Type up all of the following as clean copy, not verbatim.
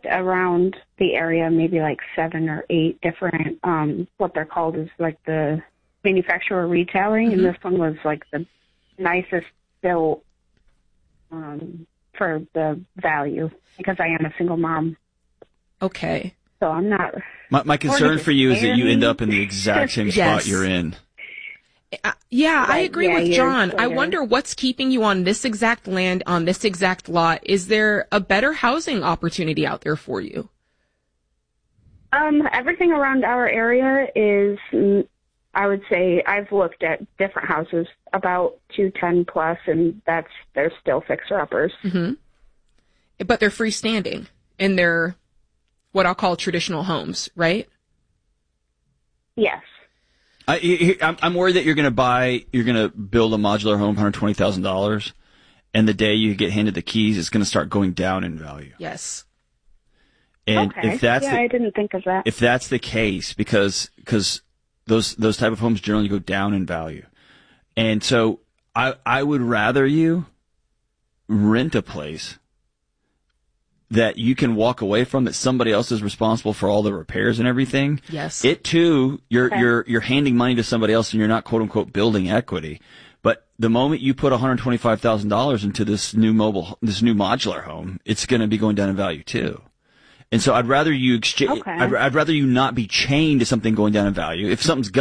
around the area, maybe like 7 or 8 different, what they're called is like the manufacturer retailing, and this one was like the nicest built for the value, because I am a single mom. Okay. So I'm not... My concern for you is that you end up in the exact same spot you're in. Yeah, I agree with John. Later. I wonder what's keeping you on this exact land, on this exact lot. Is there a better housing opportunity out there for you? Everything around our area is, I would say, I've looked at different houses, about 210 plus, and they're still fixer-uppers. Mm-hmm. But they're freestanding, and they're what I'll call traditional homes, right? Yes. I'm worried that you're going to build a modular home, $120,000, and the day you get handed the keys, it's going to start going down in value. Yes. And okay. if that's I didn't think of that. If that's the case, because those type of homes generally go down in value, and so I would rather you rent a place that you can walk away from, that somebody else is responsible for all the repairs and everything. Yes. It too, you're handing money to somebody else, and you're not quote unquote building equity. But the moment you put $125,000 into this new modular home, it's going to be going down in value too. And so I'd rather you exchange. Okay. I'd rather you not be chained to something going down in value. If something's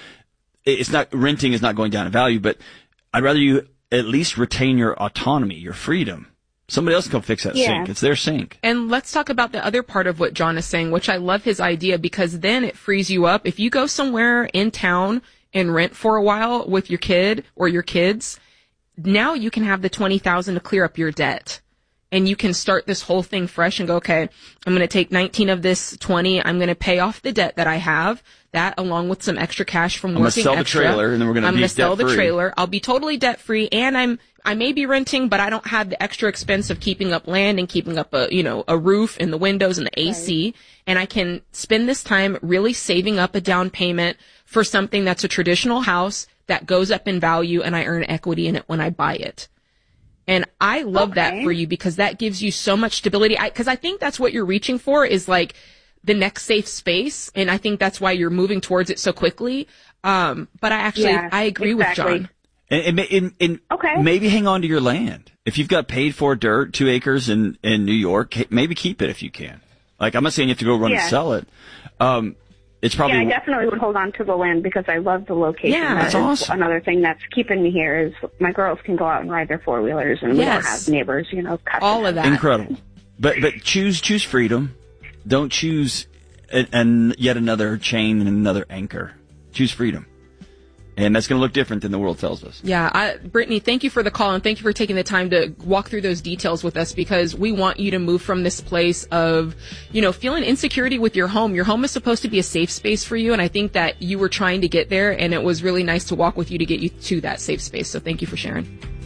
renting is not going down in value, but I'd rather you at least retain your autonomy, your freedom. Somebody else can come fix that sink. It's their sink. And let's talk about the other part of what John is saying, which I love his idea, because then it frees you up. If you go somewhere in town and rent for a while with your kid or your kids, now you can have the $20,000 to clear up your debt. And you can start this whole thing fresh and go, okay, I'm going to take 19 of this 20. I'm going to pay off the debt that I have. That, along with some extra cash from working extra. I'm going to sell the trailer, and then I'm going to sell the trailer. I'll be totally debt free, and I may be renting, but I don't have the extra expense of keeping up land and keeping up a roof and the windows and the AC. Right. And I can spend this time really saving up a down payment for something that's a traditional house that goes up in value, and I earn equity in it when I buy it. And I love that for you, because that gives you so much stability. Because I think that's what you're reaching for, is like the next safe space. And I think that's why you're moving towards it so quickly. But I agree with John. And maybe hang on to your land. If you've got paid for dirt, 2 acres in New York, maybe keep it if you can. Like, I'm not saying you have to go run and sell it. It's probably. Yeah, I definitely would hold on to the land, because I love the location. Yeah, that's awesome. Another thing that's keeping me here is my girls can go out and ride their 4-wheelers, and we don't have neighbors, all of that. Incredible. But choose freedom. Don't choose yet another chain and another anchor. Choose freedom. And that's going to look different than the world tells us. Yeah. Brittany, thank you for the call, and thank you for taking the time to walk through those details with us, because we want you to move from this place of, feeling insecurity with your home. Your home is supposed to be a safe space for you, and I think that you were trying to get there, and it was really nice to walk with you to get you to that safe space. So thank you for sharing.